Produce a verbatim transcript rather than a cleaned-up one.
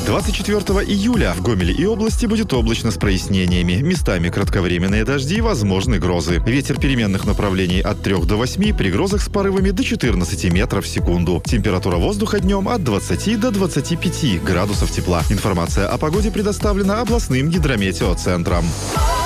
двадцать четвёртого июля в Гомеле и области будет облачно с прояснениями. Местами кратковременные дожди, возможны грозы. Ветер переменных направлений от трёх до восьми, при грозах с порывами до четырнадцати метров в секунду. Температура воздуха днем от двадцати до двадцати пяти градусов тепла. Информация о погоде предоставлена областным гидрометеоцентром.